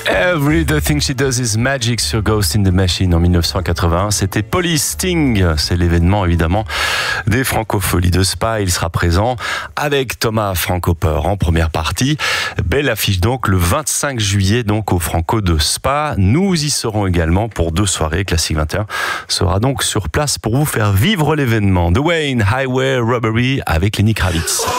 Every Thing She Does Is Magic sur Ghost in the Machine en 1981. C'était Police Sting. C'est l'événement évidemment des Francopholies de Spa. Il sera présent avec Thomas Francoper en première partie. Belle affiche donc le 25 juillet donc au Franco de Spa. Nous y serons également pour 2 soirées. Classique 21 sera donc sur place pour vous faire vivre l'événement. The Wayne Highway Robbery avec Lenny Kravitz.